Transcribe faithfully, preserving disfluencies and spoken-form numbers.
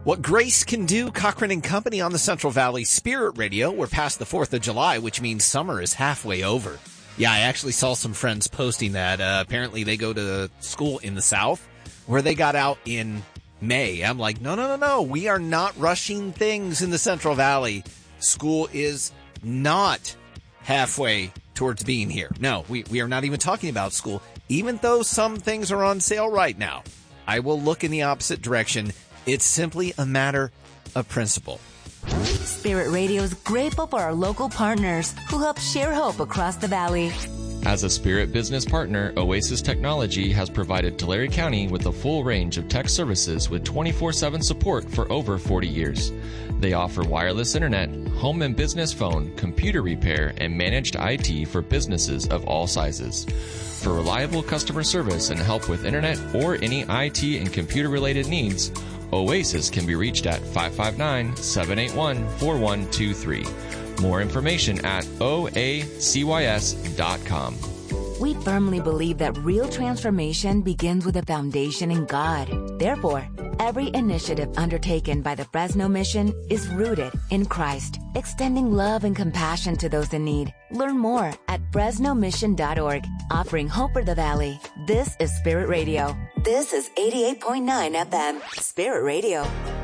What grace can do, Cochran and Company on the Central Valley Spirit Radio. We're past the fourth of July, which means summer is halfway over. Yeah, I actually saw some friends posting that. Uh, apparently they go to school in the South where they got out in May. I'm like, no, no, no, no. We are not rushing things in the Central Valley. School is not halfway towards being here. No, we, we are not even talking about school, even though some things are on sale right now. I will look in the opposite direction. It's simply a matter of principle. Spirit Radio is grateful for our local partners who help share hope across the valley. As a Spirit business partner, Oasis Technology has provided Tulare County with a full range of tech services with twenty-four seven support for over forty years. They offer wireless internet, home and business phone, computer repair, and managed I T for businesses of all sizes. For reliable customer service and help with internet or any I T and computer-related needs, Oasis can be reached at five five nine, seven eight one, four one two three. More information at O A C Y S dot com. We firmly believe that real transformation begins with a foundation in God. Therefore, every initiative undertaken by the Fresno Mission is rooted in Christ, extending love and compassion to those in need. Learn more at fresno mission dot org, offering hope for the valley. This is Spirit Radio. This is eighty-eight point nine F M, Spirit Radio.